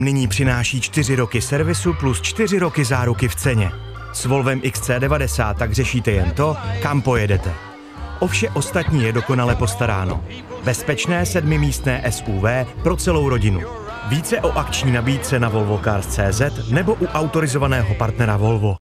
Nyní přináší 4 roky servisu plus 4 roky záruky v ceně. S Volvem XC90 tak řešíte jen to, kam pojedete. O vše ostatní je dokonale postaráno. Bezpečné 7místné SUV pro celou rodinu. Více o akční nabídce na volvocars.cz nebo u autorizovaného partnera Volvo.